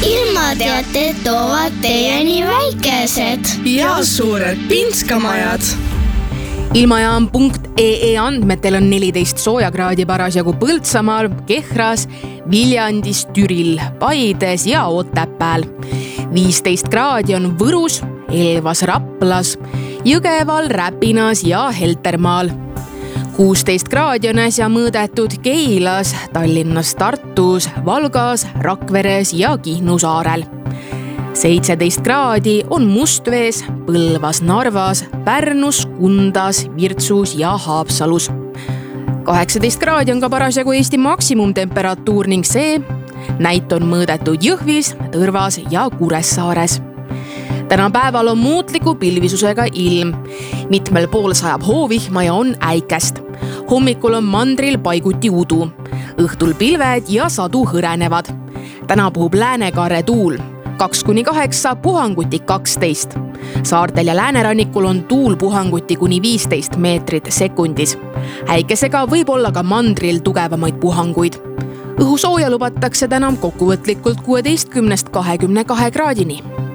ilmateated toovad teieni väikesed ja suured pinskamajad. Ilmajaam.ee andmetel on 14 soojakraadi parasjagu Põltsamaal, Kehras, Viljandis, Türil, Paides ja Otepääl. 15 kraadi on Võrus, Elvas, Raplas, Jõgeval, Räpinas ja Heltermaal. 16 kraadi on äsja mõõdetud Keilas, Tallinnas, Tartus, Valgas, Rakveres ja Kihnu saarel. 17 kraadi on Mustvees, Põlvas, Narvas, Pärnus, Kundas, Virtsus ja Haapsalus. 18 kraadi on ka parasjagu Eesti maksimumtemperatuur ning see näit on mõõdetud Jõhvis, Tõrvas ja Kuressaares. Täna päeval on muutliku pilvisusega ilm. Mitmel pool sajab hoovihma ja on äikest. Hommikul on mandril paiguti udu. Õhtul pilved ja sadu hõrenevad. Täna puhub läänekaare tuul 2-8, puhanguti 12. Saartel ja läänerannikul on tuul puhanguti kuni 15 meetrit sekundis. Äikesega võib olla ka mandril tugevamaid puhanguid. Õhusooja lubatakse täna kokkuvõtlikult 16-22 kraadini.